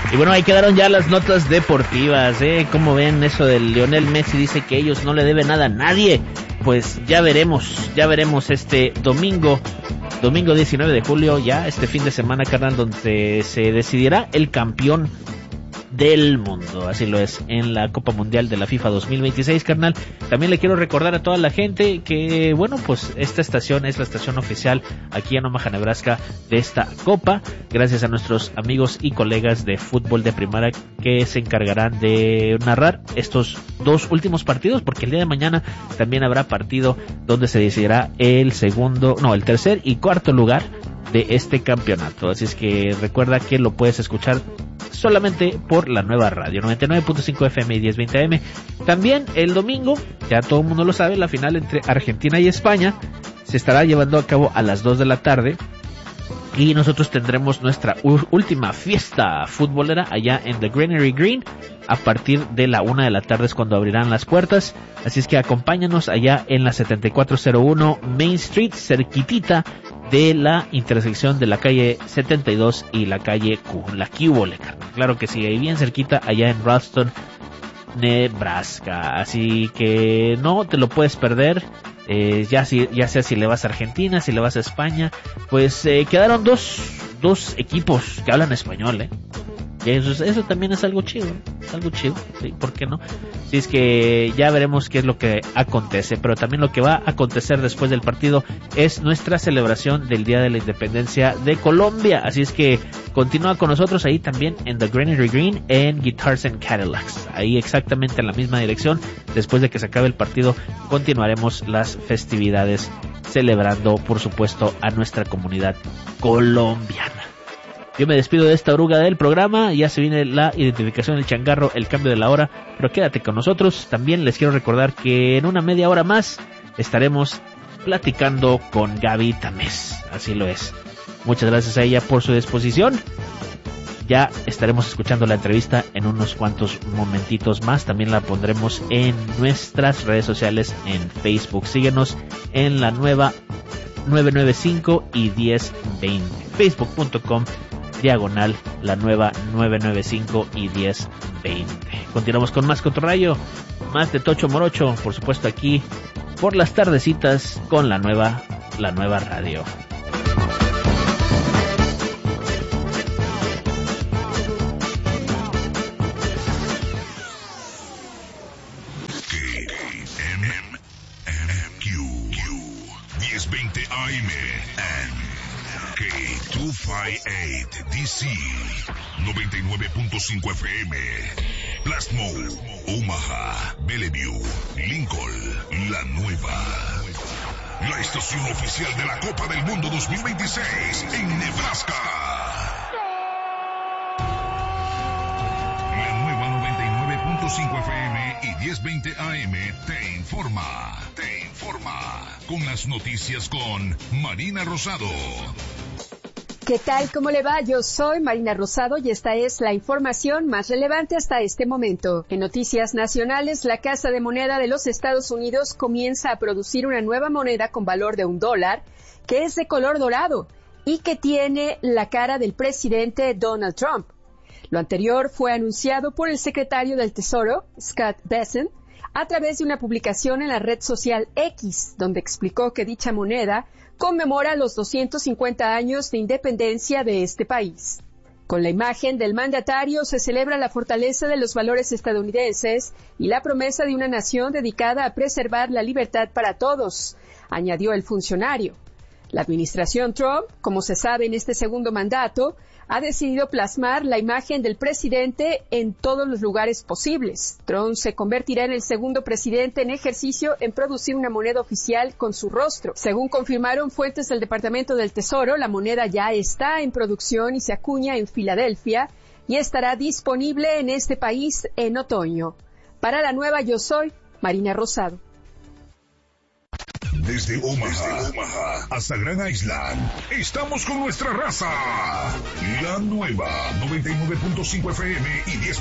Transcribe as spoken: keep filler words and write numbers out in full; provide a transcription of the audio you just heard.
Y bueno, ahí quedaron ya las notas deportivas, ¿eh? ¿Cómo ven eso del Lionel Messi? Dice que ellos no le deben nada a nadie. Pues ya veremos, ya veremos este domingo, domingo diecinueve de julio, ya este fin de semana, carnal, donde se decidirá el campeón del mundo, así lo es, en la Copa Mundial de la FIFA dos mil veintiséis, carnal. También le quiero recordar a toda la gente que, bueno, pues esta estación es la estación oficial aquí en Omaha, Nebraska, de esta Copa, gracias a nuestros amigos y colegas de fútbol de primera que se encargarán de narrar estos dos últimos partidos, porque el día de mañana también habrá partido donde se decidirá el segundo, no, el tercer y cuarto lugar de este campeonato. Así es que recuerda que lo puedes escuchar solamente por la nueva radio noventa y nueve punto cinco F M y diez veinte A M. También el domingo, ya todo el mundo lo sabe, la final entre Argentina y España se estará llevando a cabo a las dos de la tarde y nosotros tendremos nuestra u- última fiesta futbolera allá en The Granary Green a partir de la una de la tarde, es cuando abrirán las puertas. Así es que acompáñanos allá en la setenta y cuatro cero uno Main Street, cerquitita de la intersección de la calle setenta y dos y la calle Q, la Q-Bole, claro que sí, ahí bien cerquita, allá en Ruston, Nebraska. Así que no te lo puedes perder, eh, ya, si, ya sea si le vas a Argentina, si le vas a España, pues eh, quedaron dos, dos equipos que hablan español, eh. Eso, eso también es algo chido, es algo chido, sí, ¿por qué no? Si es que ya veremos qué es lo que acontece, pero también lo que va a acontecer después del partido es nuestra celebración del Día de la Independencia de Colombia, así es que continúa con nosotros ahí también en The Granary Green, en Guitars and Cadillacs, ahí exactamente en la misma dirección. Después de que se acabe el partido continuaremos las festividades celebrando, por supuesto, a nuestra comunidad colombiana. Yo me despido de esta oruga del programa, ya se viene la identificación del changarro, el cambio de la hora, pero quédate con nosotros. También les quiero recordar que en una media hora más estaremos platicando con Gaby Tamés, así lo es. Muchas gracias a ella por su disposición. Ya estaremos escuchando la entrevista en unos cuantos momentitos más, también la pondremos en nuestras redes sociales en Facebook. Síguenos en la nueva nueve nueve cinco y diez veinte, facebook punto com diagonal la nueva nueve nueve cinco y diez veinte. Continuamos con más Cotorrayo, más de Tocho Morocho, por supuesto aquí por las tardecitas con la nueva la nueva radio. diez veinte A M and K doscientos cincuenta y ocho D C noventa y nueve punto cinco F M, Plasmo, Omaha, Bellevue, Lincoln, La Nueva. La estación oficial de la Copa del Mundo dos mil veintiséis en Nebraska. La nueva noventa y nueve punto cinco F M y diez veinte A M te informa, te informa con las noticias con Marina Rosado. ¿Qué tal? ¿Cómo le va? Yo soy Marina Rosado y esta es la información más relevante hasta este momento. En noticias nacionales, la Casa de Moneda de los Estados Unidos comienza a producir una nueva moneda con valor de un dólar, que es de color dorado y que tiene la cara del presidente Donald Trump. Lo anterior fue anunciado por el secretario del Tesoro, Scott Bessent, a través de una publicación en la red social X, donde explicó que dicha moneda conmemora los doscientos cincuenta años de independencia de este país. Con la imagen del mandatario se celebra la fortaleza de los valores estadounidenses y la promesa de una nación dedicada a preservar la libertad para todos, añadió el funcionario. La administración Trump, como se sabe en este segundo mandato, ha decidido plasmar la imagen del presidente en todos los lugares posibles. Trump se convertirá en el segundo presidente en ejercicio en producir una moneda oficial con su rostro. Según confirmaron fuentes del Departamento del Tesoro, la moneda ya está en producción y se acuña en Filadelfia y estará disponible en este país en otoño. Para la nueva Yo Soy, Marina Rosado. Desde Omaha, Desde Omaha hasta Grand Island, estamos con nuestra raza. La nueva noventa y nueve punto cinco F M y diez